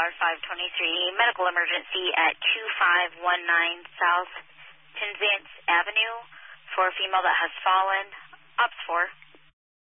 523, medical emergency at 2519 South Penzance Avenue for a female that has fallen. Ops 4.